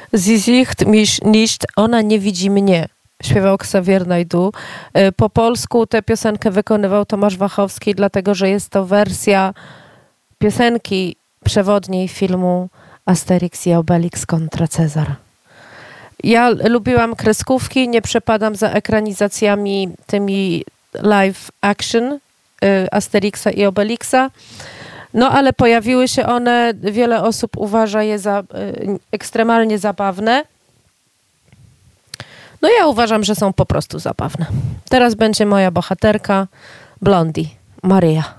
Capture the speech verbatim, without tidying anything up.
Sie sieht mich nicht, ona nie widzi mnie. Śpiewał Xavier Naidoo. Po polsku tę piosenkę wykonywał Tomasz Wachowski, dlatego że jest to wersja piosenki przewodniej filmu Asterix i Obelix kontra Cezar. Ja lubiłam kreskówki, nie przepadam za ekranizacjami tymi live action Asterixa i Obelixa. No ale pojawiły się one, wiele osób uważa je za ekstremalnie zabawne. No ja uważam, że są po prostu zabawne. Teraz będzie moja bohaterka, Blondie, Maria.